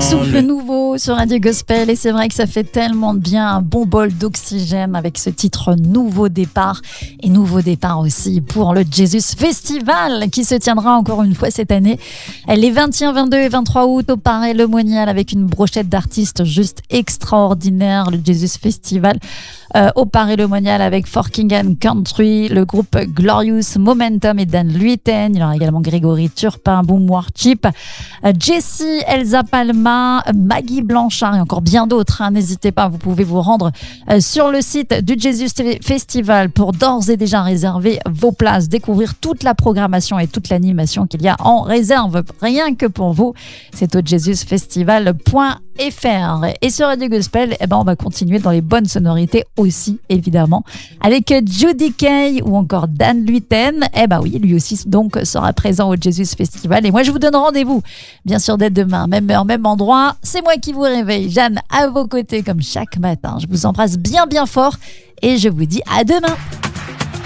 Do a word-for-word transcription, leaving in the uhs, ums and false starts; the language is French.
souffle nouveau sur Radio Gospel et c'est vrai que ça fait tellement de bien, un bon bol d'oxygène avec ce titre Nouveau Départ et Nouveau Départ aussi pour le Jesus Festival qui se tiendra encore une fois cette année les vingt et un, vingt-deux et vingt-trois août au Paray-le-Monial avec une brochette d'artistes juste extraordinaire, le Jesus Festival euh, au Paray-le-Monial avec For King and Country, le groupe Glorious Momentum et Dan Luiten, il y aura également Grégory Turpin, Boom Worship, euh, Jessie, Elsa Palma, Maggie Blanchard et encore bien d'autres. Hein. N'hésitez pas, vous pouvez vous rendre euh, sur le site du Jesus Festival pour d'ores et déjà réserver vos places, découvrir toute la programmation et toute l'animation qu'il y a en réserve, rien que pour vous. C'est au jesus festival point f r. Et sur Radio Gospel, eh ben, on va continuer dans les bonnes sonorités aussi, évidemment, avec Judy Kay ou encore Dan Luiten. Eh ben oui, lui aussi donc sera présent au Jesus Festival. Et moi, je vous donne rendez-vous, bien sûr, dès demain, même heure, même endroit. C'est moi qui vous réveille, Jeanne, à vos côtés, comme chaque matin. Je vous embrasse bien, bien fort et je vous dis à demain.